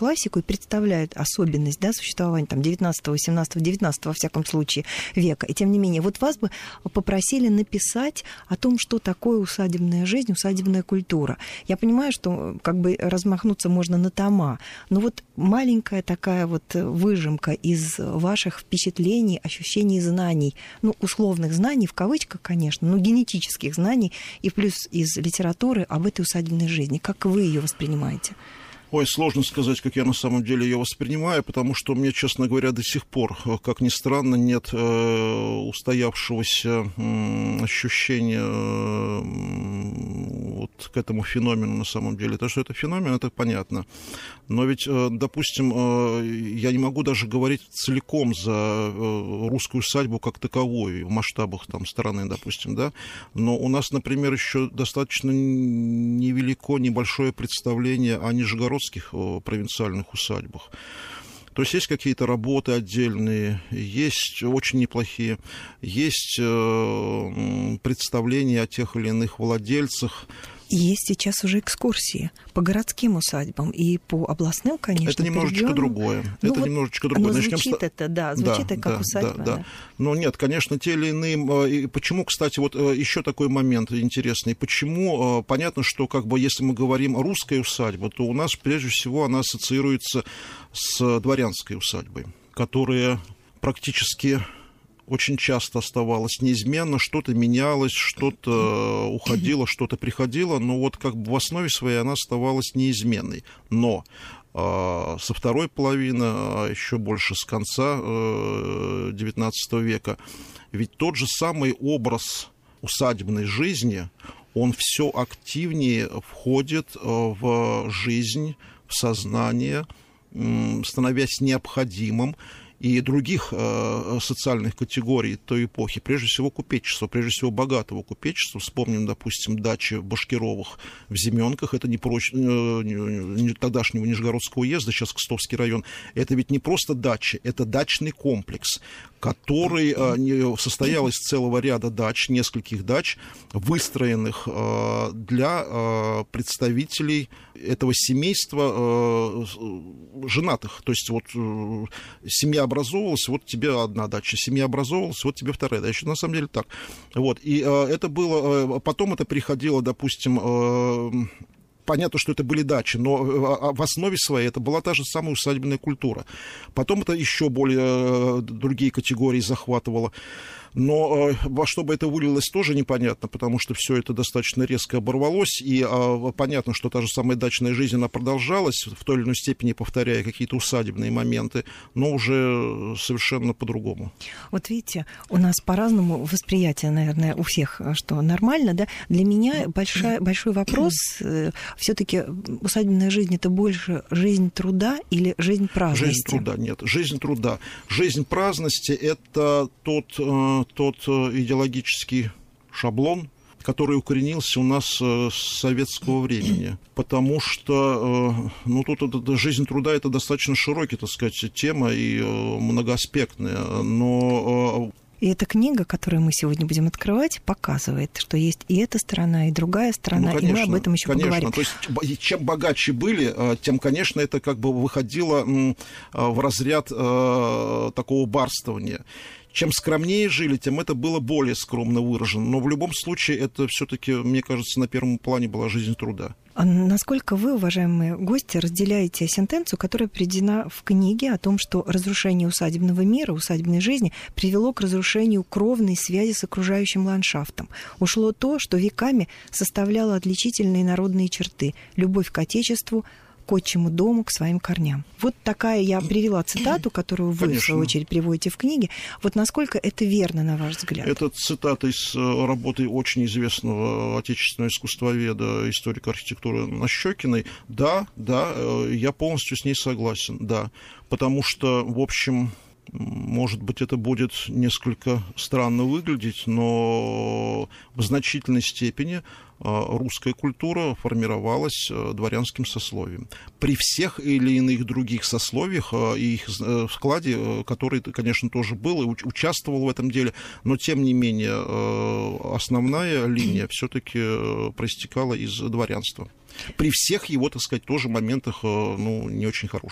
классику и представляют особенность, да, существования там 19-го, 17-го, 19-го, во всяком случае, века. И тем не менее, вот вас бы попросили написать о том, что такое усадебная жизнь, усадебная культура. Я понимаю, что как бы размахнуться можно на тома, но вот маленькая такая вот выжимка из ваших впечатлений, ощущений, знаний, ну, условных знаний, в кавычках, конечно, но генетических знаний, и плюс из литературы об этой усадебной жизни. Как вы ее воспринимаете? Ой, сложно сказать, как я на самом деле ее воспринимаю, потому что у меня, честно говоря, до сих пор, как ни странно, нет устоявшегося ощущения вот к этому феномену на самом деле. То, что это феномен, это понятно. Но ведь, допустим, я не могу даже говорить целиком за русскую усадьбу как таковую, в масштабах там страны, допустим, да. Но у нас, например, еще достаточно невелико, небольшое представление о нижегородских провинциальных усадьбах. То есть есть какие-то работы отдельные, есть очень неплохие, есть представления о тех или иных владельцах. И есть сейчас уже экскурсии по городским усадьбам и по областным, конечно. Это немножечко другое. Ну, это вот немножечко другое. Звучит это, да, звучит это как усадьба. Да. Но нет, конечно, те или иные... И почему, кстати, вот еще такой момент интересный. Почему? Понятно, что как бы если мы говорим русская усадьба, то у нас прежде всего она ассоциируется с дворянской усадьбой, которая практически... очень часто оставалось неизменно, что-то менялось, что-то уходило, что-то приходило, но вот как бы в основе своей она оставалась неизменной. Но со второй половины, а еще больше с конца XIX века, ведь тот же самый образ усадебной жизни, он все активнее входит в жизнь, в сознание, становясь необходимым, и других социальных категорий той эпохи, прежде всего купечества, прежде всего богатого купечества. Вспомним, допустим, дачи Башкировых в Зименках, это не тогдашнего Нижегородского уезда, сейчас Кстовский район, это ведь не просто дачи, это дачный комплекс, который состоял из целого ряда дач, нескольких дач, выстроенных для представителей этого семейства женатых. То есть вот семья образовалась, вот тебе одна дача, семья образовалась, вот тебе вторая дача. На самом деле так. Вот. И это было... Потом это переходило, допустим... Понятно, что это были дачи, но в основе своей это была та же самая усадебная культура. Потом это еще более другие категории захватывало. Но во что бы это вылилось, тоже непонятно, потому что все это достаточно резко оборвалось, и понятно, что та же самая дачная жизнь, она продолжалась, в той или иной степени повторяя какие-то усадебные моменты, но уже совершенно по-другому. Вот видите, у нас по-разному восприятие, наверное, у всех, что нормально, да? Для меня большой вопрос, все-таки усадебная жизнь — это больше жизнь труда или жизнь праздности? Жизнь труда, нет, жизнь труда. Жизнь праздности — это тот идеологический шаблон, который укоренился у нас с советского времени. Потому что, жизнь труда — это достаточно широкая, так сказать, тема и многоаспектная, но... И эта книга, которую мы сегодня будем открывать, показывает, что есть и эта сторона, и другая сторона, конечно, и мы об этом еще поговорим. То есть, чем богаче были, тем, конечно, это как бы выходило в разряд такого барствования. Чем скромнее жили, тем это было более скромно выражено. Но в любом случае это все-таки, мне кажется, на первом плане была жизнь труда. А насколько вы, уважаемые гости, разделяете сентенцию, которая приведена в книге о том, что разрушение усадебного мира, усадебной жизни привело к разрушению кровной связи с окружающим ландшафтом? Ушло то, что веками составляло отличительные народные черты – любовь к отечеству, к отчему дому, к своим корням. Вот такая я привела цитату, которую вы, конечно, в свою очередь, приводите в книге. Вот насколько это верно, на ваш взгляд? Это цитата из работы очень известного отечественного искусствоведа, историка архитектуры Нащекиной. Да, я полностью с ней согласен, да. Потому что, в общем... Может быть, это будет несколько странно выглядеть, но в значительной степени русская культура формировалась дворянским сословием. При всех или иных других сословиях и их вкладе, который, конечно, тоже был и участвовал в этом деле, но, тем не менее, основная линия все-таки проистекала из дворянства. При всех его, так сказать, тоже моментах, не очень хороших.